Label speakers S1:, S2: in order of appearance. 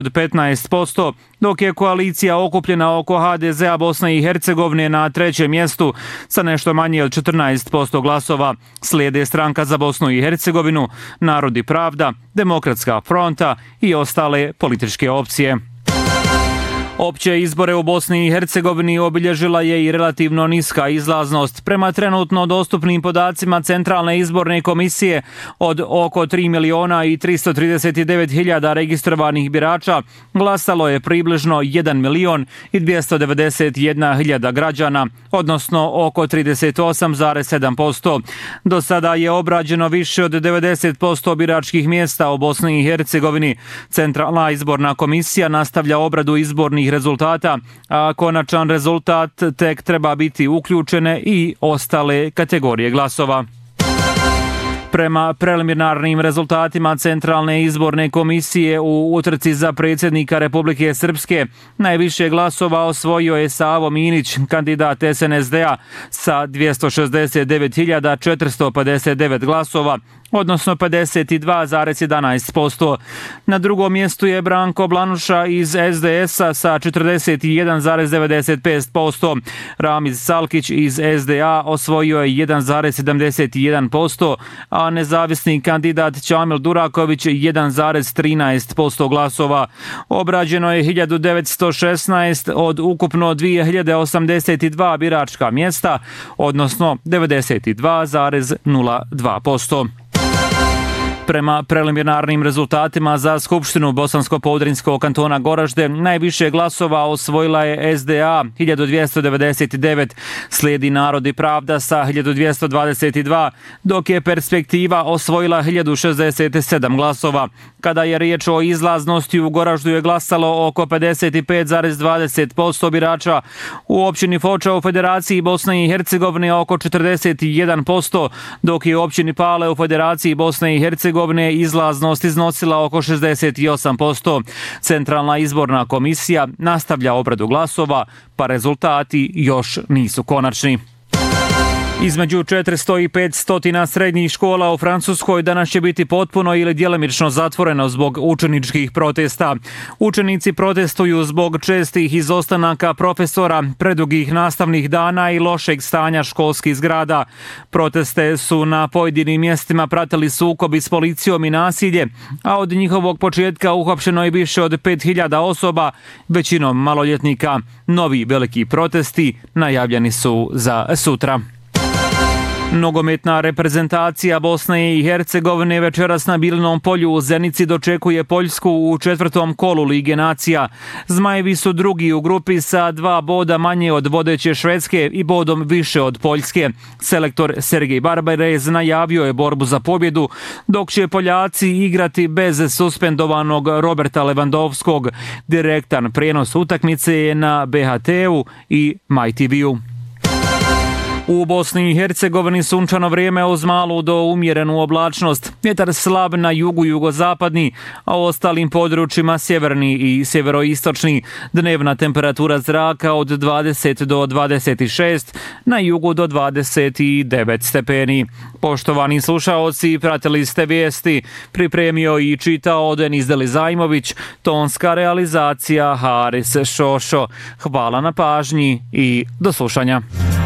S1: od 15%, dok je koalicija okupljena oko HDZ-a Bosne i Hercegovine na trećem mjestu sa nešto manje od 14% glasova. Slijede Stranka za Bosnu i Hercegovinu, Narod i pravda, Demokratska fronta i ostale političke opcije. Opće izbore u Bosni i Hercegovini obilježila je i relativno niska izlaznost. Prema trenutno dostupnim podacima Centralne izborne komisije, od oko 3.339.000 registrovanih birača glasalo je približno 1.291.000 građana, odnosno oko 38,7%. Do sada je obrađeno više od 90% biračkih mjesta u Bosni i Hercegovini. Centralna izborna komisija nastavlja obradu izbornih rezultata, a konačan rezultat tek treba biti uključene i ostale kategorije glasova. Prema preliminarnim rezultatima Centralne izborne komisije u utrci za predsjednika Republike Srpske najviše glasova osvojio je Savo Minić, kandidat SNSD-a sa 269.459 glasova, odnosno 52,11%. Na drugom mjestu je Branko Blanuša iz SDS-a sa 41,95%. Ramiz Salkić iz SDA osvojio je 1,71%, a nezavisni kandidat Čamil Duraković 1,13% glasova. Obrađeno je 1916 od ukupno 2082 biračka mjesta, odnosno 92,02%. Prema preliminarnim rezultatima za Skupštinu Bosansko-Podrinjskog kantona Goražde najviše glasova osvojila je SDA 1299, slijedi Narod i pravda sa 1222, dok je Perspektiva osvojila 1067 glasova. Kada je riječ o izlaznosti, u Goraždu je glasalo oko 55,20% birača, u općini Foča u Federaciji Bosne i Hercegovine oko 41%, dok je u općini Pale u Federaciji Bosne i Hercegovine izlaznost iznosila oko 68%. Centralna izborna komisija nastavlja obradu glasova, pa rezultati još nisu konačni. Između 400 i 500 srednjih škola u Francuskoj danas će biti potpuno ili djelomično zatvoreno zbog učeničkih protesta. Učenici protestuju zbog čestih izostanaka profesora, predugih nastavnih dana i lošeg stanja školskih zgrada. Proteste su na pojedinim mjestima pratili sukobi s policijom i nasilje, a od njihovog početka uhapšeno je više od 5000 osoba, većinom maloljetnika. Novi veliki protesti najavljeni su za sutra. Nogometna reprezentacija Bosne i Hercegovine večeras na Bilinom polju u Zenici dočekuje Poljsku u 4. kolu Lige nacija. Zmajevi su drugi u grupi sa 2 boda manje od vodeće Švedske i bodom više od Poljske. Selektor Sergej Barbarez najavio je borbu za pobjedu, dok će Poljaci igrati bez suspendovanog Roberta Lewandowskog. Direktan prijenos utakmice je na BHT-u i MyTV-u. U Bosni i Hercegovini sunčano vrijeme uz malu do umjerenu oblačnost. Vjetar slab na jugu jugozapadni, a u ostalim područjima sjeverni i sjeveroistočni. Dnevna temperatura zraka od 20 do 26, na jugu do 29 stepeni. Poštovani slušaoci, pratili ste vijesti, pripremio i čitao Denis Delizajmović, tonska realizacija Haris Šošo. Hvala na pažnji i do slušanja.